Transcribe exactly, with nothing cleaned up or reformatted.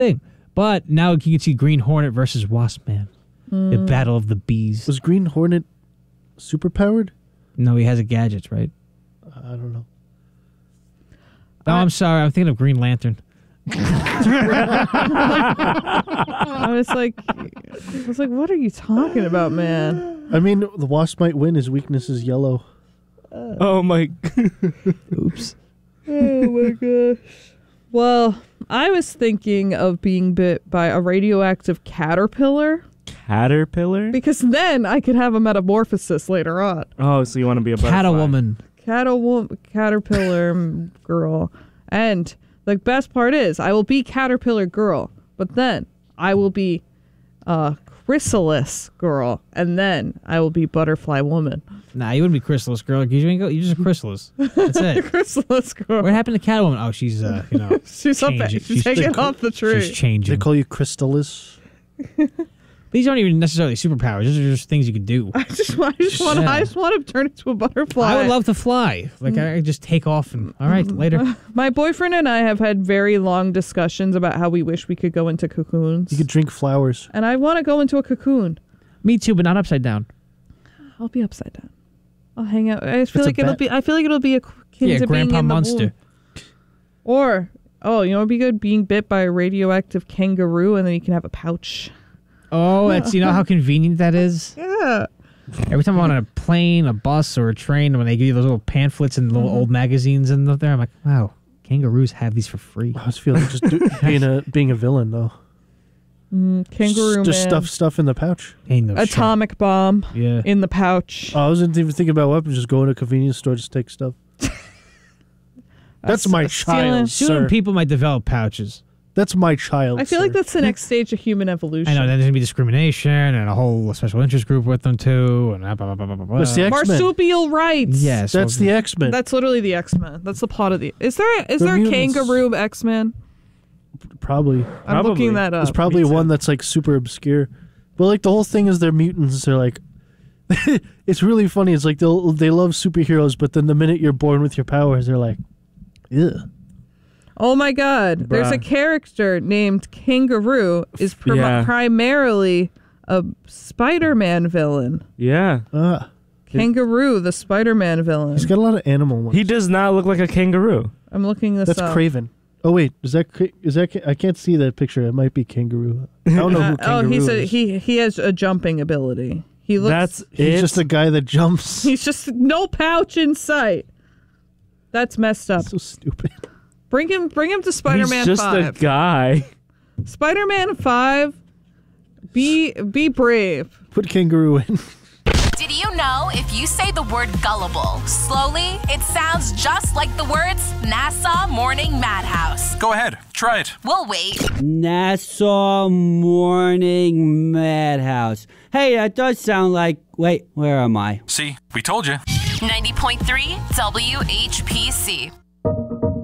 thing. But now you can see Green Hornet versus Wasp Man. Mm. The battle of the bees. Was Green Hornet superpowered? No, he has a gadgets, right? I don't know. Oh, I'm sorry. I'm thinking of Green Lantern. I was like, I was like, what are you talking about, man? I mean, the Wasp might win. His weakness is yellow. Uh, oh my. Oops. Oh my gosh. Well, I was thinking of being bit by a radioactive caterpillar. Caterpillar? Because then I could have a metamorphosis later on. Oh, so you want to be a butterfly. Catwoman. Cattle caterpillar girl. And the best part is I will be caterpillar girl, but then I will be uh chrysalis girl, and then I will be butterfly woman. Nah, you wouldn't be Chrysalis girl. You ain't go- You're just a Chrysalis. That's it. Chrysalis girl. What happened to Catwoman? Oh, she's uh, you know, she's up there. changing. She's, hanging ch- off the tree. She's changing. They call you Crystallis. These aren't even necessarily superpowers. These are just things you can do. I just, I just want, to, Yeah. I just want to turn into a butterfly. I would love to fly. Like I could just take off and all right, later. My boyfriend and I have had very long discussions about how we wish we could go into cocoons. You could drink flowers. And I want to go into a cocoon. Me too, but not upside down. I'll be upside down. I'll hang out. I feel That's a like it'll bet. be. I feel like it'll be akin Yeah, to being Grandpa in the Monster. womb. Or oh, you know, it'd be good being bit by a radioactive kangaroo, and then you can have a pouch. Oh, that's you know how convenient that is. Yeah. Every time I'm on a plane, a bus, or a train, when they give you those little pamphlets and little old magazines and stuff there, I'm like, wow, kangaroos have these for free. I was feeling just do, being a being a villain though. Mm, kangaroo Just man. stuff stuff in the pouch. Ain't no shit. Atomic bomb Yeah. in the pouch. Oh, I wasn't even thinking about weapons. Just go in a convenience store, just take stuff. That's Uh, my s- stealing- child, Soon sir. people might develop pouches. That's my child. I feel like sir. that's the next stage of human evolution. I know, then there's going to be discrimination and a whole special interest group with them too. And blah, blah, blah, blah, blah, blah. That's the X-Men. Marsupial rights. Yes. That's the X Men. That's literally the X-Men. That's the plot of the. Is there is The there a mutants. kangaroo X-Men? Probably. I'm Probably. looking that up. There's probably me too. one that's like super obscure. But like the whole thing is they're mutants. They're like, it's really funny. It's like they will they love superheroes, but then the minute you're born with your powers, they're like, ew. Oh my God! There's a Bruh. character named Kangaroo. Is prim- Yeah. primarily a Spider-Man villain. Yeah. Ah, Kangaroo, the Spider-Man villain. he's got a lot of animal ones. He does not look like a kangaroo. I'm looking this That's up. Craven. Oh wait, is that Cra- is that Ca- I can't see that picture. It might be Kangaroo. I don't know Uh, who oh, Kangaroo he's a, is. he he has a jumping ability. He looks. That's He's it. just a guy that jumps. He's just no pouch in sight. That's messed up. So stupid. Bring him, bring him to Spider-Man He's just Five. a guy. Spider-Man Five. Be be brave. Put Kangaroo in. Did you know if you say the word gullible slowly, it sounds just like the words Nassau Morning Madhouse? Go ahead, try it. We'll wait. Nassau Morning Madhouse. Hey, that does sound like... Wait, where am I? See, we told you. ninety point three W H P C.